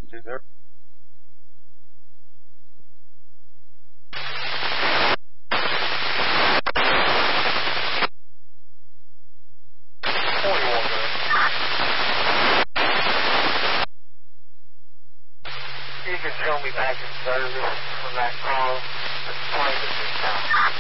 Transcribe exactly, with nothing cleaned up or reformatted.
See there? You can show me back in service from that call. It's twenty to six.